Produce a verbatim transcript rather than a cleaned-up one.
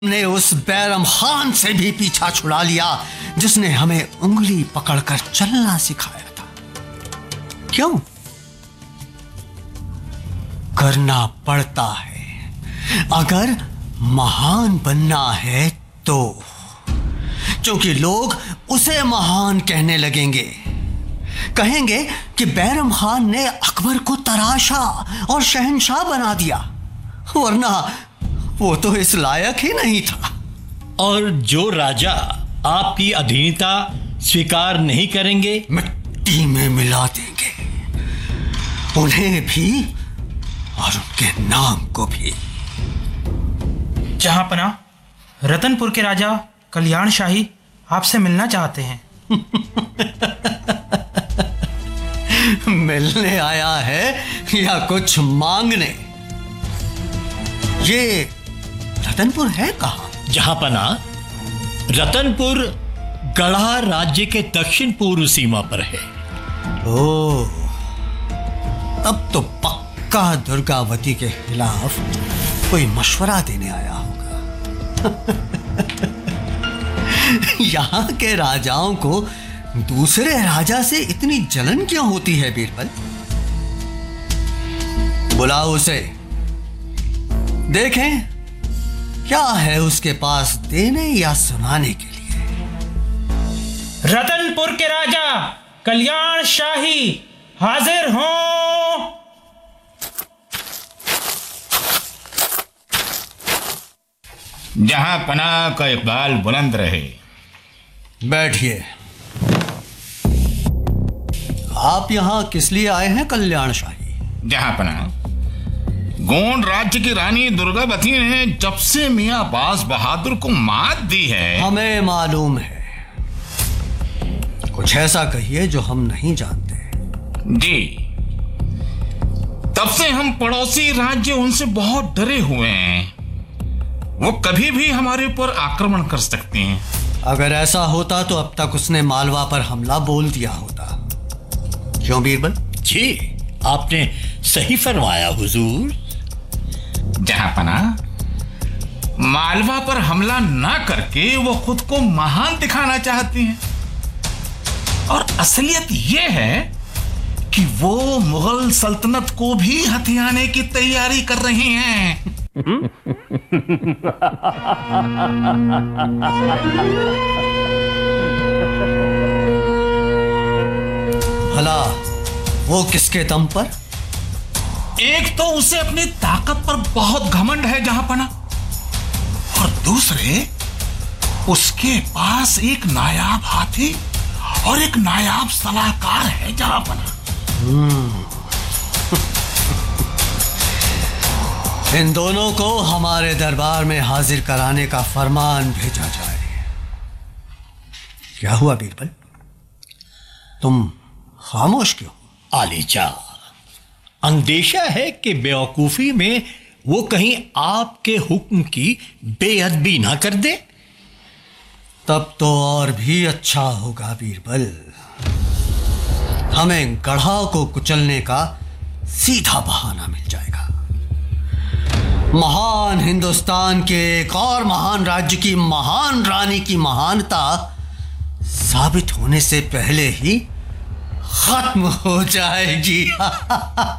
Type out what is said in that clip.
ने उस बैरम खान से भी पीछा छुड़ा लिया जिसने हमें उंगली पकड़कर चलना सिखाया था। क्यों? करना पड़ता है अगर महान बनना है तो, क्योंकि लोग उसे महान कहने लगेंगे। कहेंगे कि बैरम खान ने अकबर को तराशा और शहंशाह बना दिया, वरना वो तो इस लायक ही नहीं था। और जो राजा आपकी अधीनता स्वीकार नहीं करेंगे, मिट्टी में मिला देंगे, उन्हें भी और उनके नाम को भी। जहांपना, रतनपुर के राजा कल्याण शाही आपसे मिलना चाहते हैं। मिलने आया है या कुछ मांगने? ये रतनपुर है कहाँ? जहांपना, रतनपुर गढ़ा राज्य के दक्षिण पूर्व सीमा पर है। ओ, अब तो पक्का दुर्गावती के खिलाफ कोई मशवरा देने आया होगा। यहाँ के राजाओं को दूसरे राजा से इतनी जलन क्यों होती है बीरबल? बुलाओ उसे, देखें क्या है उसके पास देने या सुनाने के लिए। रतनपुर के राजा कल्याण शाही हाजिर हों। जहां पनाह का इकबाल बुलंद रहे। बैठिए। आप यहां किस लिए आए हैं कल्याण शाही? जहां पनाह, गोंड राज्य की रानी दुर्गावती ने जब से मियां अब्बास बहादुर को मात दी है। हमें मालूम है, कुछ ऐसा कहिए जो हम नहीं जानते। जी, तब से हम पड़ोसी राज्य उनसे बहुत डरे हुए हैं। वो कभी भी हमारे ऊपर आक्रमण कर सकते हैं। अगर ऐसा होता तो अब तक उसने मालवा पर हमला बोल दिया होता। क्यों बीरबल? जी, आपने सही फरमाया हुजूर। जहांपना, मालवा पर हमला ना करके वो खुद को महान दिखाना चाहती हैं। और असलियत ये है कि वो मुगल सल्तनत को भी हथियाने की तैयारी कर रही हैं। भला वो किसके दम पर? एक तो उसे अपनी ताकत पर बहुत घमंड है जहांपना, और दूसरे उसके पास एक नायाब हाथी और एक नायाब सलाहकार है जहांपना। इन दोनों को हमारे दरबार में हाजिर कराने का फरमान भेजा जाए। क्या हुआ बीरबल, तुम खामोश क्यों? आलीजा, अंदेशा है कि बेवकूफी में वो कहीं आपके हुक्म की बेअदबी ना कर दे। तब तो और भी अच्छा होगा बीरबल, हमें गढ़ा को कुचलने का सीधा बहाना मिल जाएगा। महान हिंदुस्तान के एक और महान राज्य की महान रानी की महानता साबित होने से पहले ही खत्म हो जाएगी।